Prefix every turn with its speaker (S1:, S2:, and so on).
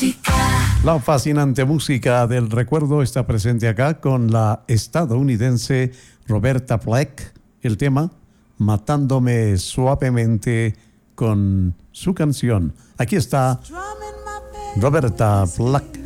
S1: La fascinante música del recuerdo está presente acá con la estadounidense Roberta Flack. El tema Matándome Suavemente con su canción. Aquí está Roberta Flack.